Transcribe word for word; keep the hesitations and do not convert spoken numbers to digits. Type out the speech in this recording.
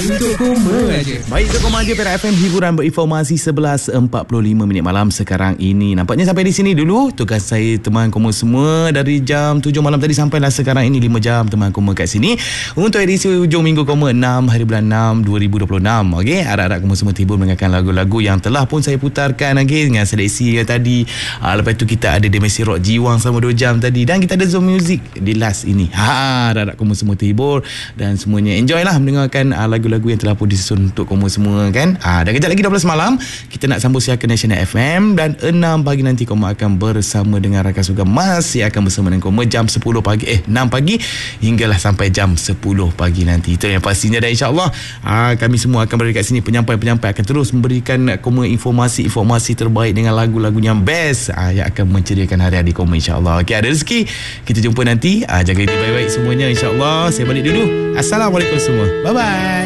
Untuk Koma aja. Baik, untuk Koma aja Perak F M, hiburan berinformasi sebelas empat puluh lima minit malam sekarang ini. Nampaknya sampai di sini dulu tugas saya teman Koma semua dari jam tujuh malam tadi sampailah sekarang ini lima jam teman Koma kat sini untuk edisi hujung minggu Koma enam hari bulan enam dua ribu dua puluh enam. Okey, harap-harap Koma semua tiba mendengarkan lagu-lagu yang telah pun saya putarkan okey dengan seleksi yang tadi. Ha, lepas tu kita ada Demesi Rock Jiwang sama dua jam tadi dan kita ada Zone Music di last ini. Ha, harap-harap Koma semua terhibur dan semuanya enjoy lah mendengarkan uh, lagu-lagu yang telah pun disusun untuk Koma semua kan. Ah, dan kejap lagi dua belas malam kita nak sambung siaran National F M dan enam pagi nanti Koma akan bersama dengan rakan suka masih akan bersama dengan Koma jam sepuluh pagi eh enam pagi hinggalah sampai jam sepuluh pagi nanti. Itu yang pastinya dan insya-Allah ah, kami semua akan berada kat sini, penyampai-penyampai akan terus memberikan Koma informasi-informasi terbaik dengan lagu-lagu yang best ah, yang akan menceriakan hari-hari Koma insya-Allah. Okey, ada rezeki kita jumpa nanti. Ah, jaga diri baik-baik semuanya insya-Allah. Saya balik dulu. Assalamualaikum semua. Bye bye.